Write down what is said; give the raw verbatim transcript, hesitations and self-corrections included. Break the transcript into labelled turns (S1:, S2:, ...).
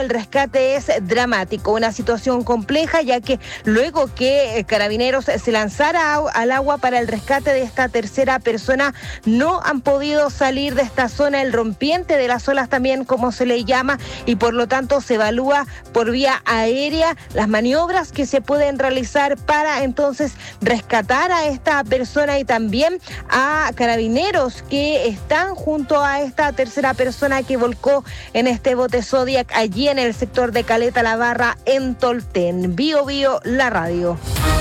S1: el rescate es dramático, una situación compleja, ya que luego que Carabineros se lanzara al agua para el rescate de esta tercera persona, no han podido salir de esta zona, el rompiente de las olas también, como se le llama, y por lo tanto se evalúa por vía aérea las maniobras que se pueden realizar para entonces rescatar a esta persona y también a Carabineros que están junto a esta tercera persona que volcó en este bote Zodiac allí en el sector de Caleta La Barra en Tolten. Bio Bio, la radio.